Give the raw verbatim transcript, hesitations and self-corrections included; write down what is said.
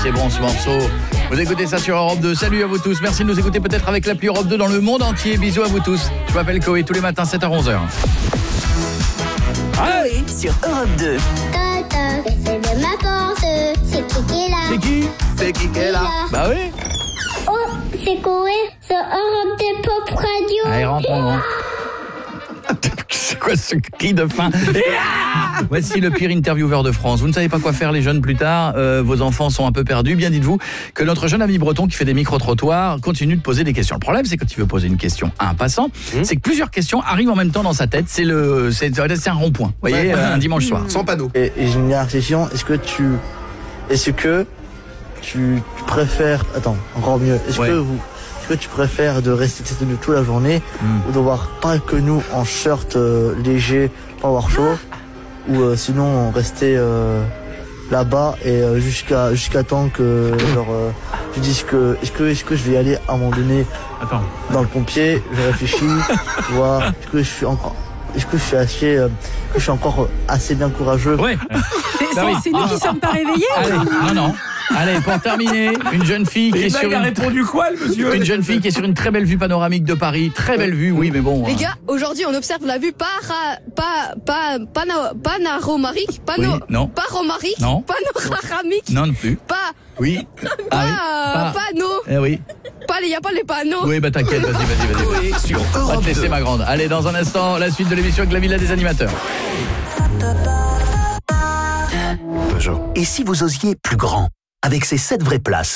C'est bon ce morceau. Vous écoutez ça sur Europe deux. Salut à vous tous. Merci de nous écouter peut-être avec l'appli Europe deux dans le monde entier. Bisous à vous tous. Je m'appelle Koé, tous les matins sept heures onze heures. Koé sur Europe deux. Tata, c'est de ma porte. C'est qui qui est là? C'est qui? C'est qui qui est là? Bah oui. Oh, c'est Koé sur Europe deux Pop Radio. Allez, rentrons. C'est quoi ce cri de faim? Voici le pire intervieweur de France. Vous ne savez pas quoi faire les jeunes plus tard, euh, vos enfants sont un peu perdus, bien dites-vous que notre jeune ami breton qui fait des micro-trottoirs continue de poser des questions. Le problème, c'est quand il veut poser une question à un passant, mmh. c'est que plusieurs questions arrivent en même temps dans sa tête. C'est le, c'est, c'est un rond-point, vous voyez, ouais, euh, un dimanche soir. Sans panneau. Et, et j'ai une dernière question, est-ce que tu... Est-ce que tu, tu préfères... Attends, encore mieux. Est-ce ouais. que vous... Est-ce que tu préfères de rester tenu toute la journée mmh. ou d'avoir pas que nous en shirt euh, léger, pas avoir chaud ou euh, sinon rester euh, là-bas et euh, jusqu'à jusqu'à temps que genre euh, tu dises que est-ce que est-ce que je vais y aller à un moment donné Attends. Dans le pompier, je réfléchis, tu vois, est-ce que je suis encore est-ce que je suis assez euh, que je suis encore assez bien courageux? Ouais. C'est, c'est, oui. c'est nous qui sommes pas réveillés. Allez, non non. Allez, pour terminer, une jeune fille qui est sur il a une... répondu quoi, le monsieur? Une jeune fille qui est sur une très belle vue panoramique de Paris, très belle vue, oui, mais bon. Les hein. gars, aujourd'hui, on observe la vue para, pa, pa, pano, panoramique, pano, oui, non. Paromarique, non. panoramique, non non plus. Pas, oui, pas, ah, oui. pas, panneau, eh oui. Pas, il y a pas les panneaux. Oui, bah t'inquiète, vas-y, vas-y, vas-y. vas-y. Sur On va te laisser ma grande. Allez, dans un instant, la suite de l'émission avec la Villa des animateurs. Peugeot. Et si vous osiez plus grand? Avec ces sept vraies places,